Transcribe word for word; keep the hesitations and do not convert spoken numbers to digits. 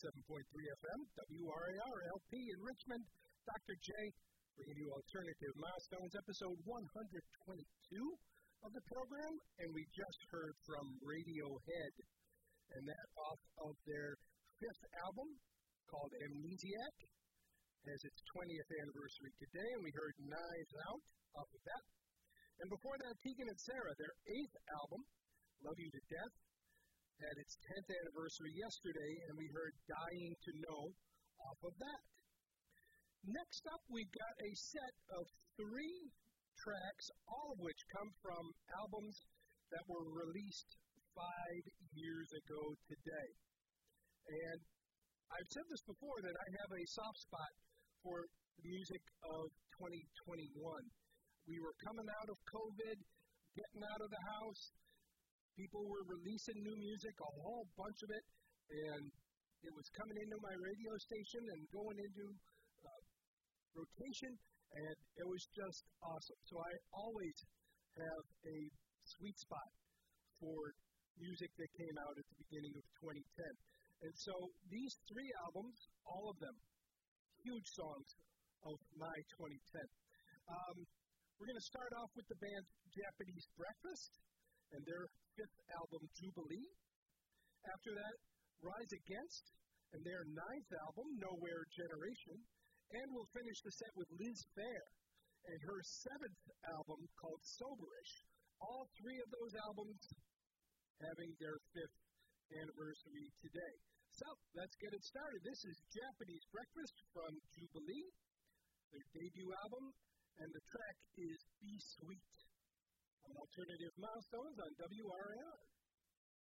seven point three F M, W R A R L P in Richmond. Doctor J, bringing you Alternative Milestones, episode one hundred twenty-two of the program, and we just heard from Radiohead, and that off of their fifth album called Amnesiac, has its twentieth anniversary today, and we heard Knives Out off of that. And before that, Tegan and Sara, their eighth album, Love You to Death, had its tenth anniversary yesterday, and we heard Dying to Know off of that. Next up, we've got a set of three tracks, all of which come from albums that were released five years ago today. And I've said this before, that I have a soft spot for the music of twenty twenty-one. We were coming out of COVID, getting out of the house. People were releasing new music, a whole bunch of it, and it was coming into my radio station and going into uh, rotation, and it was just awesome. So I always have a sweet spot for music that came out at the beginning of twenty ten. And so these three albums, all of them, huge songs of my twenty ten. Um, we're going to start off with the band Japanese Breakfast and their fifth album, Jubilee. After that, Rise Against and their ninth album, Nowhere Generation. And we'll finish the set with Liz Phair and her seventh album called Soberish. All three of those albums having their fifth anniversary today. So, let's get it started. This is Japanese Breakfast from Jubilee, their debut album, and the track is Be Sweet on Alternative Milestones on W R A R.